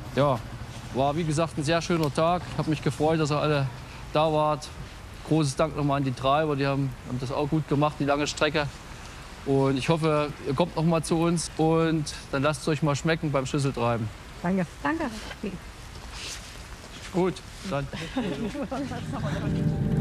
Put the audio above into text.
Ja, war wie gesagt ein sehr schöner Tag. Ich habe mich gefreut, dass ihr alle da wart. Großes Dank nochmal an die Treiber, die haben das auch gut gemacht, die lange Strecke. Und ich hoffe, ihr kommt noch mal zu uns und dann lasst es euch mal schmecken beim Schlüsseltreiben. Danke. Danke. Gut, dann.